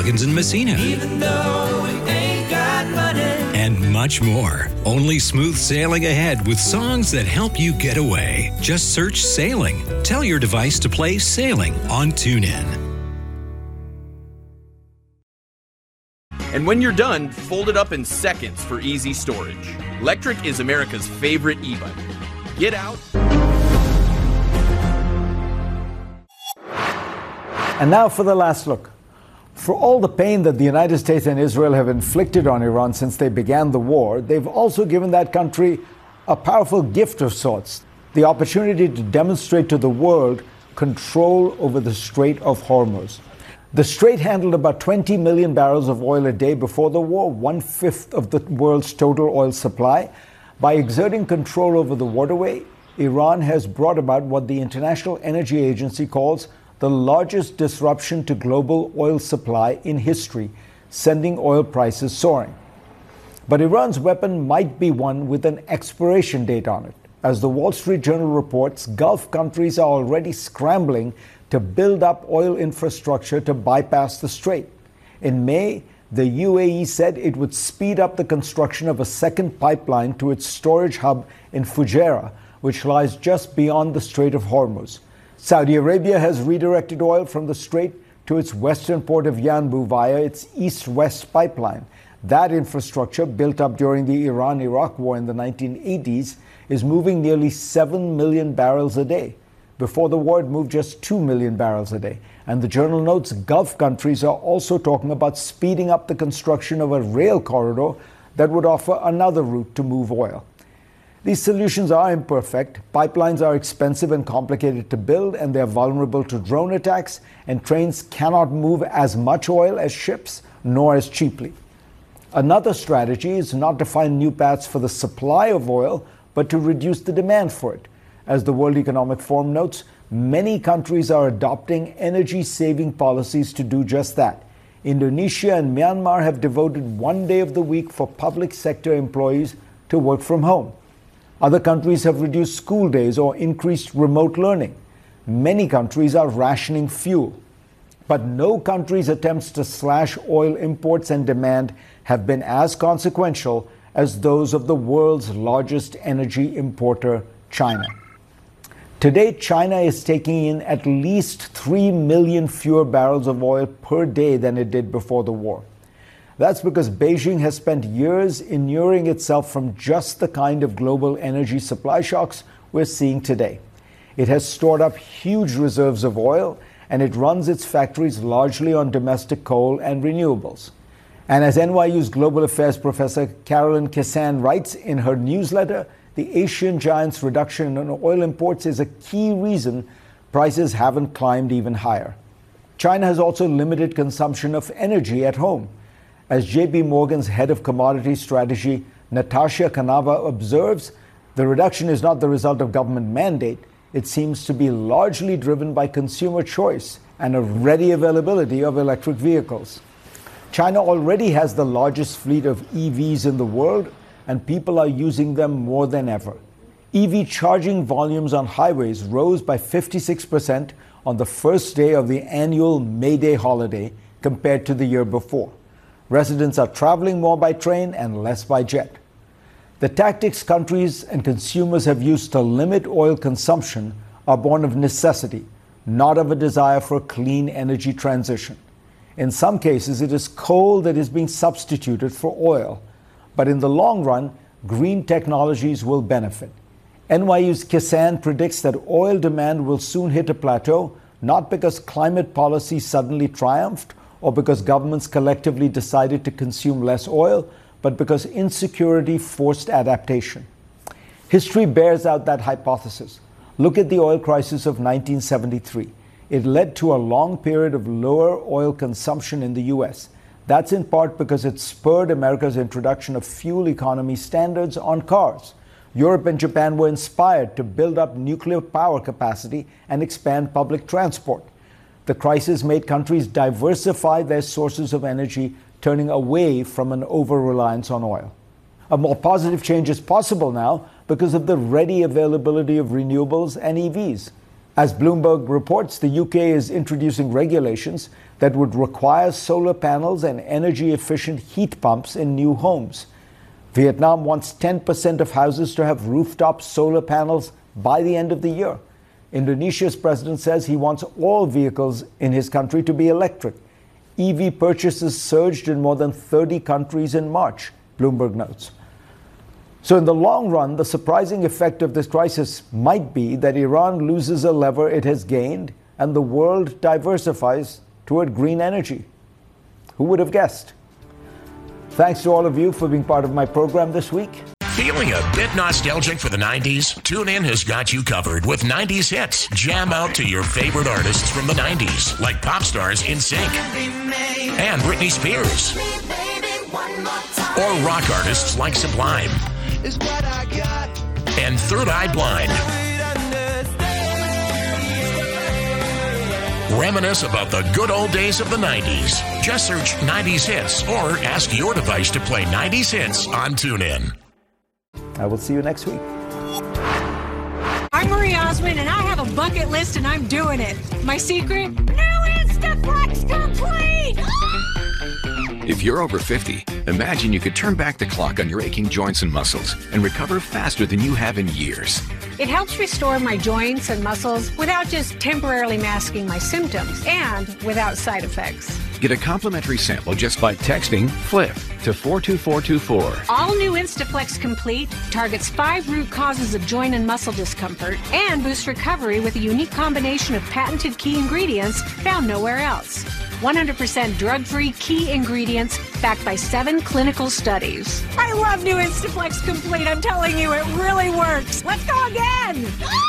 Higgins and Messina. Even though we ain't got money. And much more. Only smooth sailing ahead with songs that help you get away. Just search Sailing. Tell your device to play Sailing on TuneIn. And when you're done, fold it up in seconds for easy storage. Lectric is America's favorite e-bike. Get out. And now for the last look. For all the pain that the United States and Israel have inflicted on Iran since they began the war, they've also given that country a powerful gift of sorts, the opportunity to demonstrate to the world control over the Strait of Hormuz. The strait handled about 20 million barrels of oil a day before the war, 1/5 of the world's total oil supply. By exerting control over the waterway, Iran has brought about what the International Energy Agency calls the largest disruption to global oil supply in history, sending oil prices soaring. But Iran's weapon might be one with an expiration date on it. As the Wall Street Journal reports, Gulf countries are already scrambling to build up oil infrastructure to bypass the strait. In May, the UAE said it would speed up the construction of a second pipeline to its storage hub in Fujairah, which lies just beyond the Strait of Hormuz. Saudi Arabia has redirected oil from the strait to its western port of Yanbu via its east-west pipeline. That infrastructure, built up during the Iran-Iraq War in the 1980s, is moving nearly 7 million barrels a day. Before the war, it moved just 2 million barrels a day. And the journal notes Gulf countries are also talking about speeding up the construction of a rail corridor that would offer another route to move oil. These solutions are imperfect. Pipelines are expensive and complicated to build, and they're vulnerable to drone attacks, and trains cannot move as much oil as ships, nor as cheaply. Another strategy is not to find new paths for the supply of oil, but to reduce the demand for it. As the World Economic Forum notes, many countries are adopting energy-saving policies to do just that. Indonesia and Myanmar have devoted one day of the week for public sector employees to work from home. Other countries have reduced school days or increased remote learning. Many countries are rationing fuel. But no country's attempts to slash oil imports and demand have been as consequential as those of the world's largest energy importer, China. Today, China is taking in at least 3 million fewer barrels of oil per day than it did before the war. That's because Beijing has spent years inuring itself from just the kind of global energy supply shocks we're seeing today. It has stored up huge reserves of oil, and it runs its factories largely on domestic coal and renewables. And as NYU's Global Affairs professor Carolyn Kisan writes in her newsletter, the Asian giant's reduction in oil imports is a key reason prices haven't climbed even higher. China has also limited consumption of energy at home. As JP Morgan's head of commodity strategy, Natasha Kanava, observes, the reduction is not the result of government mandate. It seems to be largely driven by consumer choice and a ready availability of electric vehicles. China already has the largest fleet of EVs in the world, and people are using them more than ever. EV charging volumes on highways rose by 56% on the first day of the annual May Day holiday compared to the year before. Residents are traveling more by train and less by jet. The tactics countries and consumers have used to limit oil consumption are born of necessity, not of a desire for a clean energy transition. In some cases, it is coal that is being substituted for oil. But in the long run, green technologies will benefit. NYU's Kisan predicts that oil demand will soon hit a plateau, not because climate policy suddenly triumphed or because governments collectively decided to consume less oil, but because insecurity forced adaptation. History bears out that hypothesis. Look at the oil crisis of 1973. It led to a long period of lower oil consumption in the U.S. That's in part because it spurred America's introduction of fuel economy standards on cars. Europe and Japan were inspired to build up nuclear power capacity and expand public transport. The crisis made countries diversify their sources of energy, turning away from an over-reliance on oil. A more positive change is possible now because of the ready availability of renewables and EVs. As Bloomberg reports, the UK is introducing regulations that would require solar panels and energy-efficient heat pumps in new homes. Vietnam wants 10% of houses to have rooftop solar panels by the end of the year. Indonesia's president says he wants all vehicles in his country to be electric. EV purchases surged in more than 30 countries in March, Bloomberg notes. So in the long run, the surprising effect of this crisis might be that Iran loses a lever it has gained and the world diversifies toward green energy. Who would have guessed? Thanks to all of you for being part of my program this week. Feeling a bit nostalgic for the 90s? TuneIn has got you covered with 90s hits. Jam out to your favorite artists from the 90s, like pop stars NSYNC and Britney Spears. Or rock artists like Sublime and Third Eye Blind. Reminisce about the good old days of the 90s. Just search 90s hits or ask your device to play 90s hits on TuneIn. I will see you next week. I'm Marie Osmond, and I have a bucket list, and I'm doing it. My secret? New Instaflex Complete! If you're over 50, imagine you could turn back the clock on your aching joints and muscles and recover faster than you have in years. It helps restore my joints and muscles without just temporarily masking my symptoms and without side effects. Get a complimentary sample just by texting FLIP to 42424. All new Instaflex Complete targets 5 root causes of joint and muscle discomfort and boosts recovery with a unique combination of patented key ingredients found nowhere else. 100% drug-free key ingredients backed by 7 clinical studies. I love new Instaflex Complete. I'm telling you, it really works. Let's go again.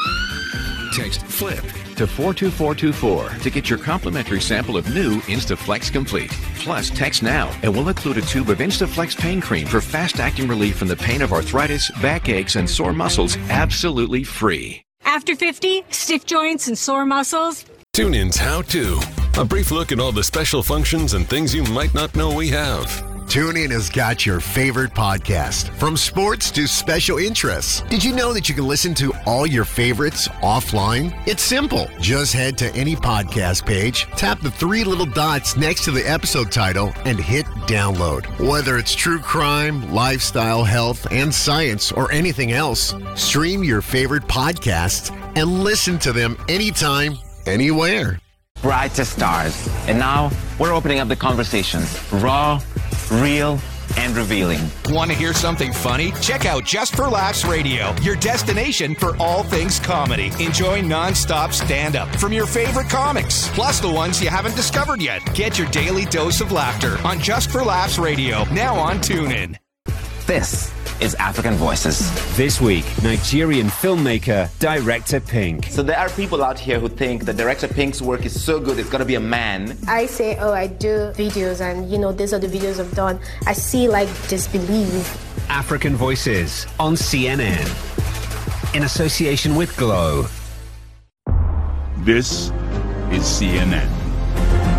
Text FLIP to 42424 to get your complimentary sample of new Instaflex Complete. Plus, text now and we'll include a tube of Instaflex pain cream for fast-acting relief from the pain of arthritis, backaches, and sore muscles, absolutely free. After 50, stiff joints and sore muscles. TuneIn's How To. A brief look at all the special functions and things you might not know we have. TuneIn has got your favorite podcast, from sports to special interests. Did you know that you can listen to all your favorites offline? It's simple. Just head to any podcast page, tap the 3 little dots next to the episode title, and hit download. Whether it's true crime, lifestyle, health, and science, or anything else, stream your favorite podcasts and listen to them anytime, anywhere. Brightest stars. And now we're opening up the conversations. Raw, real, and revealing. Want to hear something funny? Check out Just for Laughs Radio, your destination for all things comedy. Enjoy non-stop stand-up from your favorite comics, plus the ones you haven't discovered yet. Get your daily dose of laughter on Just for Laughs Radio, now on TuneIn. This is African Voices. This week, Nigerian filmmaker, Director Pink. So there are people out here who think that Director Pink's work is so good, it's got to be a man. I say, oh, I do videos and, these are the videos I've done. I see like disbelief. African Voices on CNN in association with Glow. This is CNN.